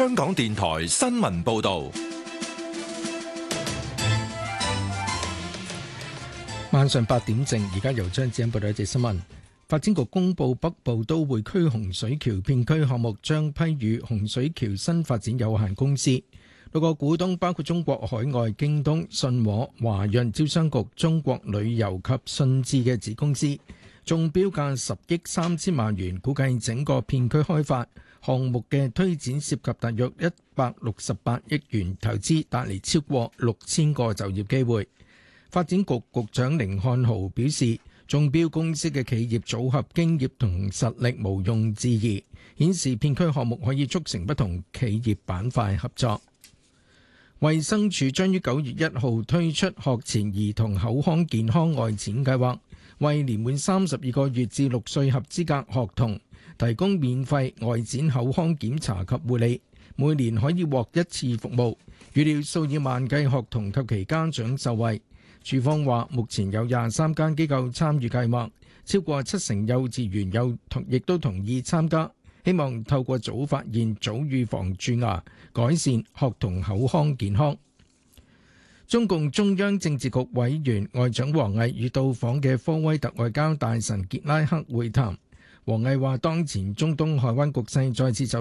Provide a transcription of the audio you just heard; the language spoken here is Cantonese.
香港電台新聞報道。 晚上8點正，而家由張子欣報道一節新聞。發展局公布北部都會區洪水橋片區項目將批予洪水橋新發展有限公司。6個股東包括中國海外、京東、信和、華潤、招商局、中國旅遊及信置嘅子公司，中標價10億3000萬元，估計整個片區開發項目嘅推展涉及大約168億元投資，帶嚟超過6000個就業機會。發展局局長甯漢豪表示，中標公司嘅企業組合經驗同實力毋庸置疑，顯示片區項目可以促成不同企業板塊合作。衛生署將於9月1號推出學前兒童口腔健康外展計劃，為年滿32個月至6歲合資格學童提供免費外展口腔檢查及護理，每年可以獲1次服務，預料數以萬計學童及其家長受惠。署方話，目前有23間機構參與計劃，超過70%幼稚園亦都同意參加，希望透過早發現、早預防蛀牙，改善學童口腔健康。中共中央政治局委員外長王毅與到訪嘅科威特外交大臣傑拉克會談。王毅話，當前中東海灣局勢再次走